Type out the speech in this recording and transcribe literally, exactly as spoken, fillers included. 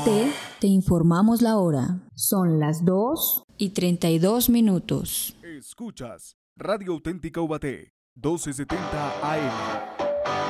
Ubaté, te informamos la hora. Son las dos y treinta y dos minutos. Escuchas Radio Auténtica Ubaté, doce setenta A M.